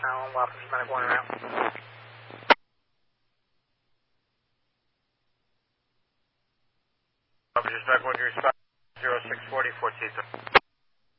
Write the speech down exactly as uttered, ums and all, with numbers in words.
Alan, Waffles, Medic one around. Officers, Medic one, your spot, zero six forty, four T.